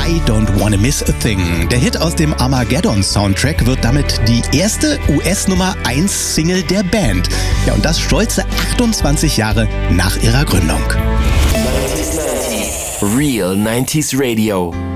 I Don't Wanna Miss a Thing. Der Hit aus dem Armageddon-Soundtrack wird damit die erste US-Nummer-1-Single der Band. Ja, und das stolze 28 Jahre nach ihrer Gründung. Real 90s Radio.